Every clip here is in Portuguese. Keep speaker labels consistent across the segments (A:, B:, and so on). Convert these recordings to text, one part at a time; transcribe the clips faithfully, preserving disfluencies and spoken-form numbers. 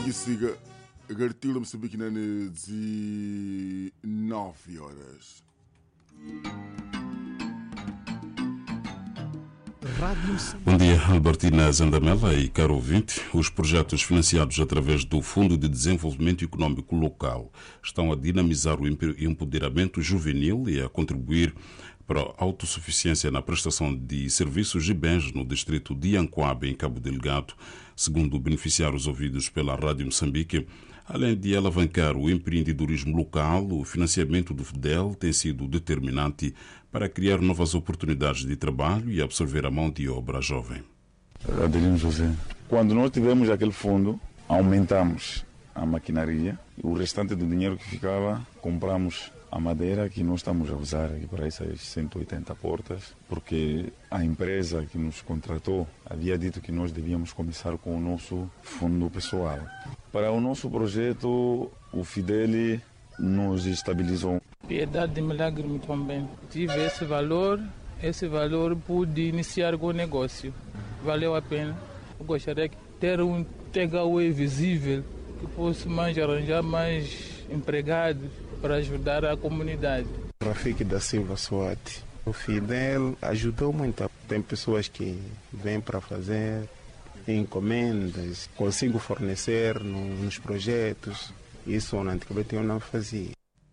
A: siga Gartila Moçambique na dezenove horas.
B: Bom dia, Albertina Zandamela e caro ouvinte. Os projetos financiados através do Fundo de Desenvolvimento Econômico Local estão a dinamizar o empoderamento juvenil e a contribuir para a autossuficiência na prestação de serviços e bens no distrito de Ancoabe, em Cabo Delgado, segundo beneficiários ouvidos pela Rádio Moçambique. Além de alavancar o empreendedorismo local, o financiamento do F D E L tem sido determinante para criar novas oportunidades de trabalho e absorver a mão de obra jovem.
C: Adelino José, quando nós tivemos aquele fundo, aumentamos a maquinaria e o restante do dinheiro que ficava, compramos a madeira que nós estamos a usar aqui para essas cento e oitenta portas, porque a empresa que nos contratou havia dito que nós devíamos começar com o nosso fundo pessoal. Para o nosso projeto, o Fideli nos estabilizou.
D: Piedade de milagre muito bem. Tive esse valor, esse valor pude iniciar com o negócio. Valeu a pena. Eu gostaria de ter um T H U visível, que possa mais arranjar mais empregados para ajudar a comunidade.
E: Rafik da Silva Soati. O Fidel ajudou muito. Tem pessoas que vêm para fazer encomendas, consigo fornecer nos projetos. Isso antigamente eu não fazia.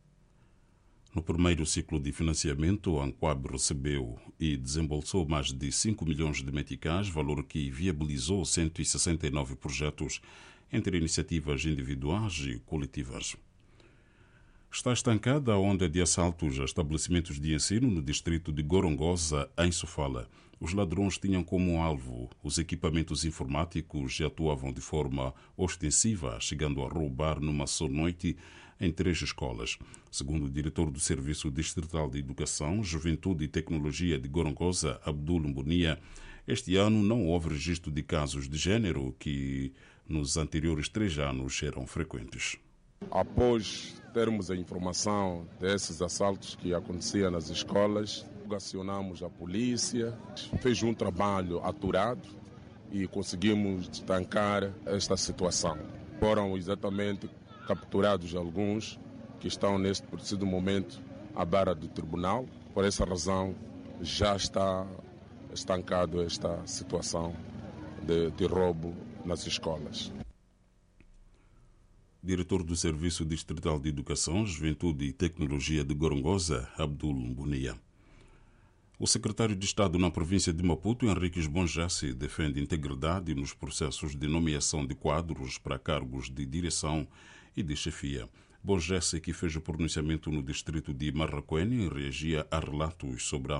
B: No primeiro ciclo de financiamento, a Ancoabe recebeu e desembolsou mais de cinco milhões de meticais, valor que viabilizou cento e sessenta e nove projetos entre iniciativas individuais e coletivas. Está estancada a onda de assaltos a estabelecimentos de ensino no distrito de Gorongosa, em Sofala. Os ladrões tinham como alvo os equipamentos informáticos e atuavam de forma ostensiva, chegando a roubar numa só noite em três escolas. Segundo o diretor do Serviço Distrital de Educação, Juventude e Tecnologia de Gorongosa, Abdul Mbunia, este ano não houve registro de casos de género que nos anteriores três anos eram frequentes.
F: Após termos a informação desses assaltos que aconteciam nas escolas, acionamos a polícia, fez um trabalho aturado e conseguimos estancar esta situação. Foram exatamente capturados alguns que estão neste preciso momento à beira do tribunal. Por essa razão já está estancado esta situação de, de roubo nas escolas.
B: Diretor do Serviço Distrital de Educação, Juventude e Tecnologia de Gorongosa, Abdul Mbunia. O secretário de Estado na província de Maputo, Henriques Bonjassi, defende integridade nos processos de nomeação de quadros para cargos de direção e de chefia. Bonjassi, que fez o pronunciamento no distrito de Marraquene, reagia a relatos sobre a